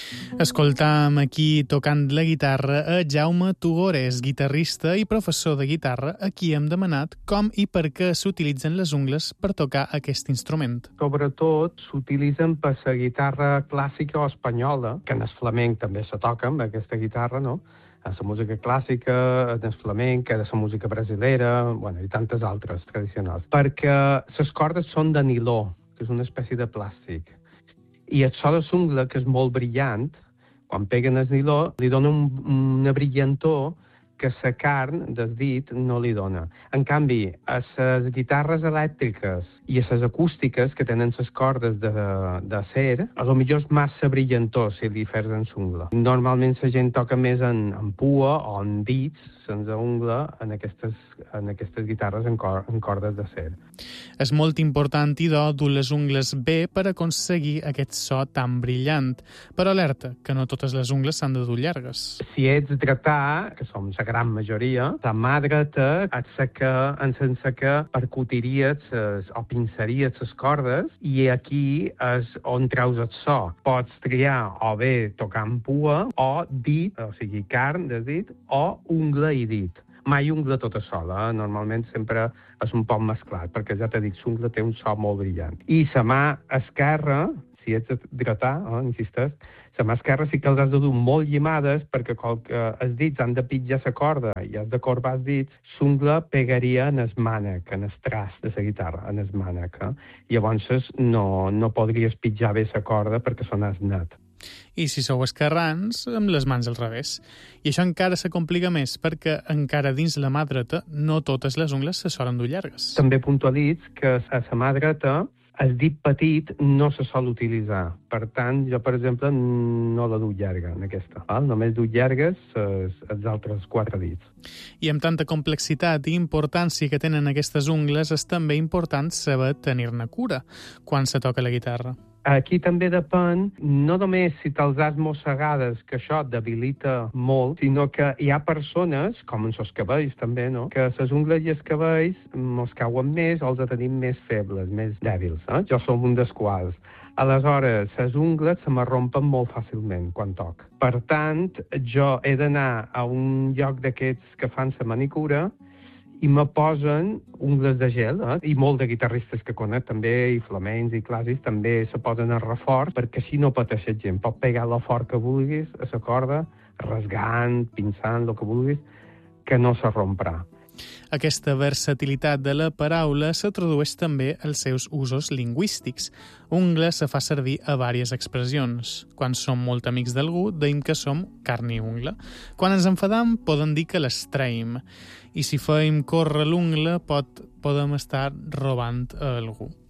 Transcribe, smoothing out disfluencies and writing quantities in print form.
Escoltam aquí tocant la guitarra a Jaume Tugores, guitarrista i professor de guitarra, a qui hem demanat com i per què s'utilitzen les ungles per tocar aquest instrument. Sobretot s'utilitzen per la guitarra clàssica o espanyola, que en el flamenc també se toca amb aquesta guitarra, no? A la música clàssica, en el flamenc, a la música brasilera, i tantes altres tradicionals. Perquè les cordes són de niló, que és una espècie de plàstic. I el so de l'ungla, que és molt brillant, quan peguen el niló, li dona una brillantor que la carn del dit no li dona. En canvi, a les guitarres elèctriques i a les acústiques, que tenen les cordes d'acer, a lo millor és massa brillantor si li fes en l'ungla. Normalment la gent toca més en pua o en dits, sense ungla, en aquestes guitarres en cordes d'acer. És molt important, idò, dur les ungles bé per aconseguir aquest so tan brillant. Però alerta, que no totes les ungles s'han de dur llargues. Si ets dretà, que som la gran majoria, la mà dreta sense que percutiries o pinçaries les cordes, i aquí és on treus el so. Pots triar o bé tocar amb pua o dit, o sigui, carn de dit, o ungla i dit. Mai ungla tota sola, normalment sempre és un poc mesclat, perquè ja t'he dit, l'ungla té un so molt brillant. I la mà esquerra, si ets dretà, insisteix, la mà esquerra sí que els has de dur molt llimades, perquè els dits han de pitjar la corda i has de corbar els dits, l'ungla pegaria en el mànec, en el trast de la guitarra, en el mànec. Llavors no podries pitjar bé la corda perquè sonàs net. I si sou esquerrans, amb les mans al revés. I això encara se complica més, perquè encara dins la mà dreta no totes les ungles se solen dur llargues. També puntualitz que a la mà dreta el dit petit no se sol utilitzar. Per tant, jo, per exemple, no la duc llarga en aquesta. Només duc llargues els altres 4 dits. I amb tanta complexitat i importància que tenen aquestes ungles, és també important saber tenir-ne cura quan se toca la guitarra. Aquí també depèn, no només si te'ls has mossegades, que això debilita molt, sinó que hi ha persones, com en els cabells també, no?, que les ungles i els cabells mos cauen més o els tenim més febles, més dèbils. Jo som un dels quals. Aleshores, les ungles se me rompen molt fàcilment quan toc. Per tant, jo he d'anar a un lloc d'aquests que fan la manicura i me posen ungles de gel, i molt de guitarristes que conec també, i flamencs i clàssics, també se posen a reforç, perquè així no pateix la gent. Pot pegar la fort que vulguis a la corda, rasgant, pinçant, el que vulguis, que no se romprà. Aquesta versatilitat de la paraula se tradueix també als seus usos lingüístics. Ungla se fa servir a diverses expressions. Quan som molt amics d'algú, deim que som carn i ungla. Quan ens enfadam, podem dir que l'estreim. I si feim córrer l'ungla, podem estar robant a algú.